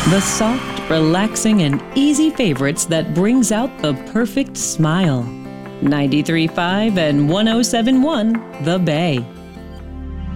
The soft, relaxing, and easy favorites that brings out the perfect smile. 93.5 and 107.1 The Bay.